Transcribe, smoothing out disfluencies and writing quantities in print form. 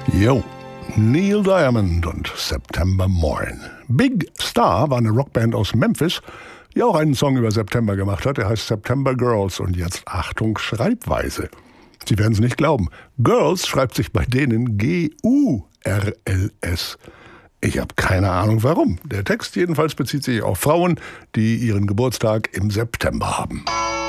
Jo, Neil Diamond und September Morn. Big Star war eine Rockband aus Memphis, die auch einen Song über September gemacht hat. Der heißt September Girls und jetzt Achtung, Schreibweise. Sie werden es nicht glauben. Girls schreibt sich bei denen G-U-R-L-S. Ich habe keine Ahnung warum. Der Text jedenfalls bezieht sich auf Frauen, die ihren Geburtstag im September haben.